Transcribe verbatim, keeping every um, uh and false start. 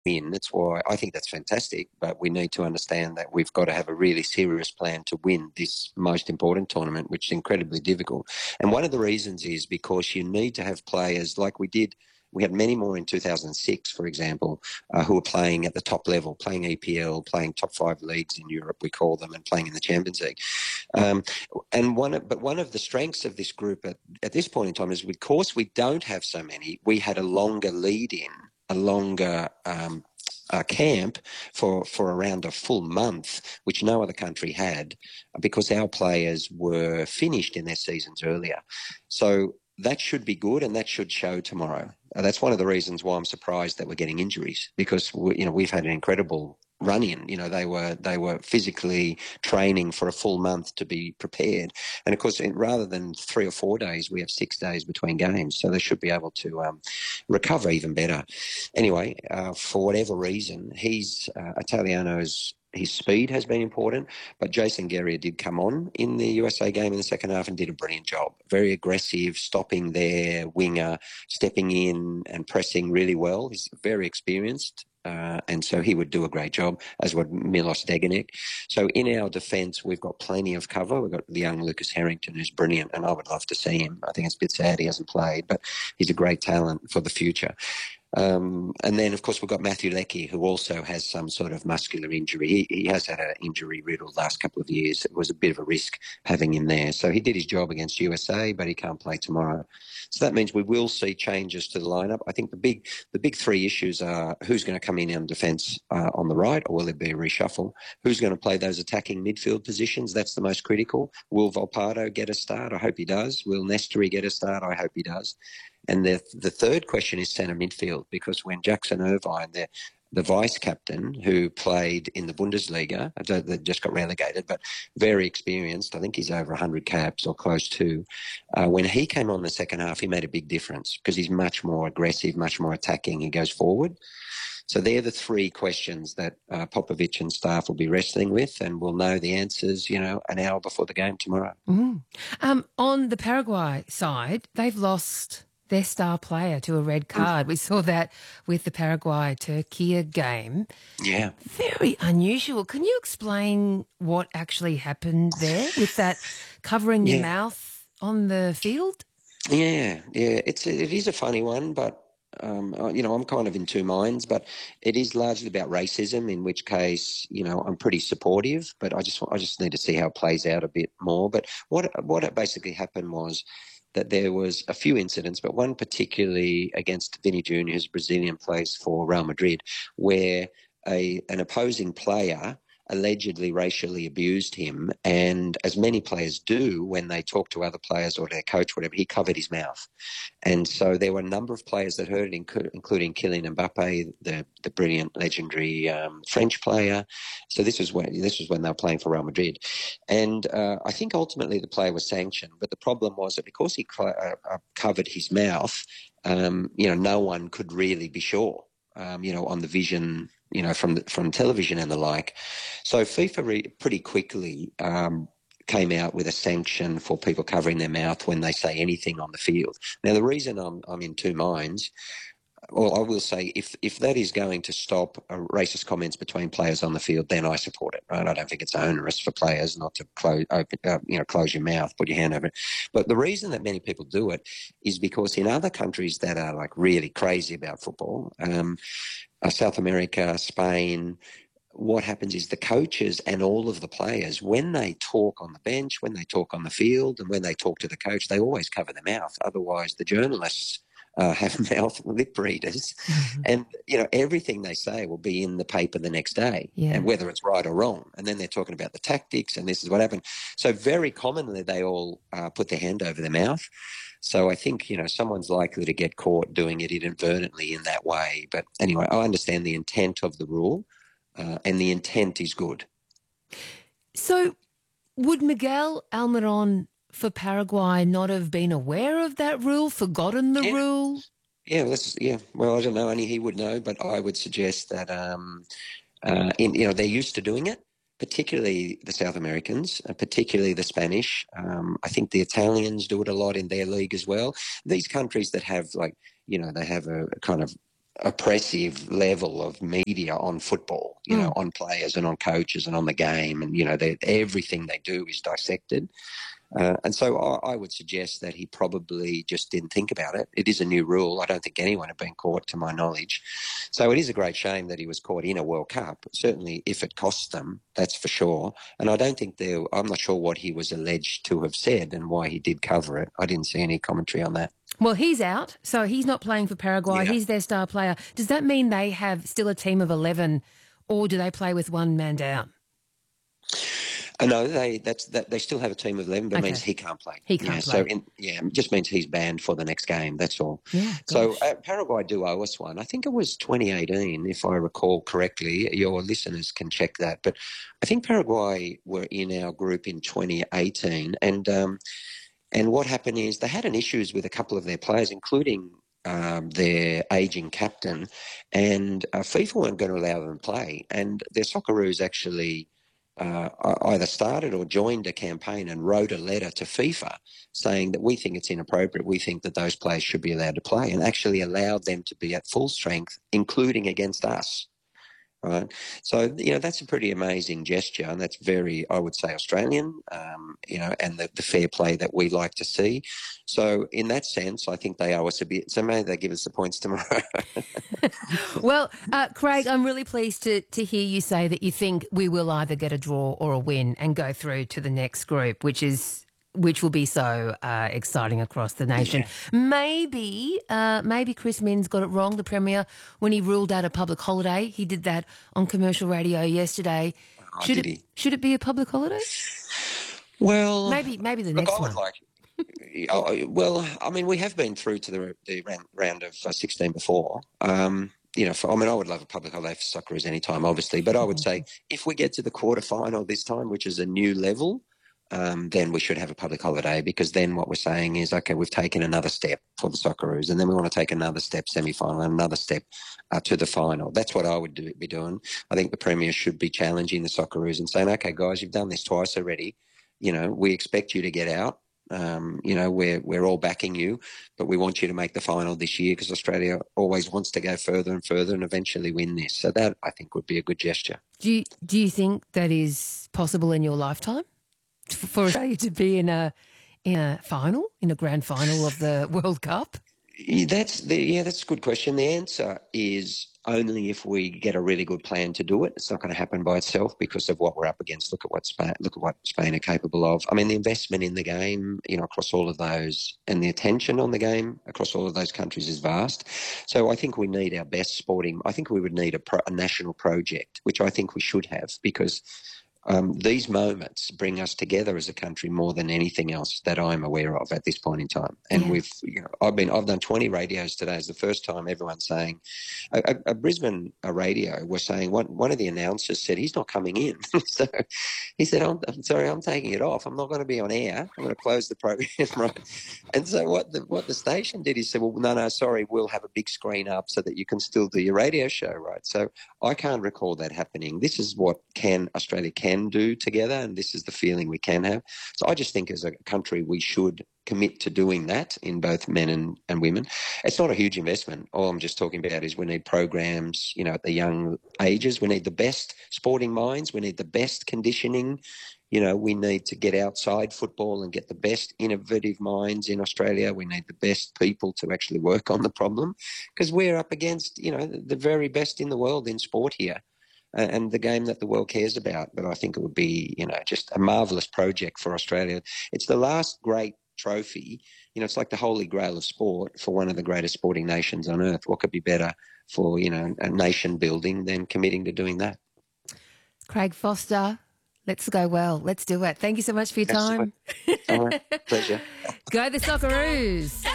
win. That's why I think that's fantastic, but we need to understand that we've got to have a really serious plan to win this most important tournament, which is incredibly difficult. And one of the reasons is because you need to have players like we did. We had many more in two thousand six, for example, uh, who were playing at the top level, playing E P L, playing top five leagues in Europe, we call them, and playing in the Champions League. Um, and one, of, but one of the strengths of this group at, at this point in time is because we don't have so many, we had a longer lead in, a longer um, uh, camp for, for around a full month, which no other country had, because our players were finished in their seasons earlier. So that should be good, and that should show tomorrow. Uh, that's one of the reasons why I'm surprised that we're getting injuries, because we, you know we've had an incredible run in. You know they were they were physically training for a full month to be prepared, and of course, rather than three or four days, we have six days between games, so they should be able to um, recover even better. Anyway, uh, for whatever reason, he's uh, Italiano's. His speed has been important, but Jason Guerrier did come on in the U S A game in the second half and did a brilliant job. Very aggressive, stopping their winger, stepping in and pressing really well. He's very experienced, uh, and so he would do a great job, as would Milos Degenek. So in our defence, we've got plenty of cover. We've got the young Lucas Harrington, who's brilliant, and I would love to see him. I think it's a bit sad he hasn't played, but he's a great talent for the future. Um, and then, of course, we've got Matthew Leckie, who also has some sort of muscular injury. He, he has had an injury riddle last couple of years. It was a bit of a risk having him there. So he did his job against U S A, but he can't play tomorrow. So that means we will see changes to the lineup. I think the big the big three issues are who's going to come in on defence uh, on the right, or will there be a reshuffle? Who's going to play those attacking midfield positions? That's the most critical. Will Volpato get a start? I hope he does. Will Nestory get a start? I hope he does. And the the third question is centre midfield, because when Jackson Irvine, the the vice captain who played in the Bundesliga, that just got relegated, but very experienced, I think he's over one hundred caps or close to, uh, when he came on the second half, he made a big difference because he's much more aggressive, much more attacking. He goes forward. So they're the three questions that uh, Popovic and staff will be wrestling with, and we'll know the answers, you know, an hour before the game tomorrow. Mm. Um, on the Paraguay side, they've lost their star player to a red card. We saw that with the Paraguay-Turkey game. Yeah. Very unusual. Can you explain what actually happened there with that covering yeah. your mouth on the field? Yeah, yeah. It's a, it is a funny one, but um, uh, you know, I'm kind of in two minds. But it is largely about racism, in which case, you know, I'm pretty supportive. But I just I just need to see how it plays out a bit more. But what what basically happened was that there was a few incidents, but one particularly against Vini Junior, who's Brazilian, plays for Real Madrid, where a an opposing player allegedly racially abused him, and as many players do when they talk to other players or their coach, whatever, he covered his mouth. And so there were a number of players that heard it, including Kylian Mbappe, the, the brilliant, legendary um, French player. So this was when this was when they were playing for Real Madrid. And uh, I think ultimately the player was sanctioned, but the problem was that because he cl- uh, covered his mouth, um, you know, no one could really be sure. Um, you know, on the vision, you know, from the, from television and the like. So FIFA re- pretty quickly um, came out with a sanction for people covering their mouth when they say anything on the field. Now, the reason I'm I'm in two minds, well, I will say if if that is going to stop uh, racist comments between players on the field, then I support it. Right? I don't think it's onerous for players not to close, open, uh, you know, close your mouth, put your hand over it. But the reason that many people do it is because in other countries that are like really crazy about football, um, uh, South America, Spain, what happens is the coaches and all of the players, when they talk on the bench, when they talk on the field, and when they talk to the coach, they always cover their mouth. Otherwise, the journalists uh, have mouth lip readers, Mm-hmm. and you know everything they say will be in the paper the next day, Yeah. and whether it's right or wrong. And then they're talking about the tactics, and this is what happened. So very commonly, they all uh, put their hand over their mouth. So I think, you know, someone's likely to get caught doing it inadvertently in that way. But anyway, I understand the intent of the rule. Uh, and the intent is good. So would Miguel Almiron for Paraguay not have been aware of that rule, forgotten the Yeah, rule? yeah, let's, yeah. Well, I don't know. Only he would know, but I would suggest that, um, uh, in, you know, they're used to doing it, particularly the South Americans, uh, particularly the Spanish. Um, I think the Italians do it a lot in their league as well. These countries that have, like, you know, they have a, a kind of oppressive level of media on football, you know, Mm. on players and on coaches and on the game. And, you know, they, everything they do is dissected. Uh, and so I, I would suggest that he probably just didn't think about it. It is a new rule. I don't think anyone had been caught, to my knowledge. So it is a great shame that he was caught in a World Cup. Certainly, if it costs them, that's for sure. And I don't think there. I'm not sure what he was alleged to have said and why he did cover it. I didn't see any commentary on that. Well, he's out, so he's not playing for Paraguay. Yeah. He's their star player. Does that mean they have still a team of eleven, or do they play with one man down? Uh, no, they that's that they still have a team of eleven, but Okay. it means he can't play. He can't yeah, play. So in, yeah, it just means he's banned for the next game. That's all. Yeah. So gosh. uh, Paraguay do owe us one. I think it was twenty eighteen, if I recall correctly. Your listeners can check that, but I think Paraguay were in our group in twenty eighteen, and um, and what happened is they had an issues with a couple of their players, including um, their ageing captain, and uh, FIFA weren't going to allow them to play, and their Socceroos actually. Uh, either started or joined a campaign and wrote a letter to FIFA saying that we think it's inappropriate, we think that those players should be allowed to play, and actually allowed them to be at full strength, including against us. Right. So, you know, that's a pretty amazing gesture, and that's very, I would say, Australian, um, you know, and the, the fair play that we like to see. So in that sense, I think they owe us a bit. So maybe they give us the points tomorrow. Well, uh, Craig, I'm really pleased to, to hear you say that you think we will either get a draw or a win and go through to the next group, which is which will be so uh, exciting across the nation. Yeah. Maybe, uh, maybe Chris Minns got it wrong, the Premier, when he ruled out a public holiday. He did that on commercial radio yesterday. Oh, should did it he? should it be a public holiday? Well, Maybe maybe the look, next I would one. like. Oh, well, I mean, we have been through to the, the round, round of uh, sixteen before. Um, you know, for, I mean, I would love a public holiday for Socceroos any time, obviously, but I would say if we get to the quarter final this time, which is a new level, um, then we should have a public holiday, because then what we're saying is, okay, we've taken another step for the Socceroos, and then we want to take another step semi-final and another step uh, to the final. That's what I would do, be doing. I think the Premier should be challenging the Socceroos and saying, okay, guys, you've done this twice already. You know, we expect you to get out. Um, you know, we're we're all backing you, but we want you to make the final this year, because Australia always wants to go further and further and eventually win this. So that, I think, would be a good gesture. Do you, do you think that is possible in your lifetime for Australia to be in a in a final, in a grand final of the World Cup? Yeah, that's the yeah, that's a good question. The answer is only if we get a really good plan to do it. It's not going to happen by itself because of what we're up against. Look at what Spain, look at what Spain are capable of. I mean, the investment in the game, you know, across all of those, and the attention on the game across all of those countries is vast. So I think we need our best sporting. I think we would need a, pro, a national project, which I think we should have, because Um, these moments bring us together as a country more than anything else that I'm aware of at this point in time. And Yeah. we've, you know, I've been, I've done twenty radios today. It's the first time everyone's saying, a, a, a Brisbane a radio was saying, one, one of the announcers said he's not coming in. So he said, I'm, I'm sorry, I'm taking it off. I'm not going to be on air. I'm going to close the program. Right. And so what the, what the station did, he said, well, no, no, sorry, we'll have a big screen up so that you can still do your radio show. Right. So I can't recall that happening. This is what can Australia can do together, and this is the feeling we can have. So I just think as a country we should commit to doing that in both men and, and women. It's not a huge investment. All I'm just talking about is we need programs, you know, at the young ages. We need the best sporting minds. We need the best conditioning. You know, we need to get outside football and get the best innovative minds in Australia. We need the best people to actually work on the problem, because we're up against, you know, the very best in the world in sport here, and the game that the world cares about. But I think it would be, you know, just a marvellous project for Australia. It's the last great trophy. You know, it's like the holy grail of sport for one of the greatest sporting nations on earth. What could be better for, you know, a nation building than committing to doing that? Craig Foster, let's go well. Let's do it. Thank you so much for your time. All right. Pleasure. Go the Socceroos.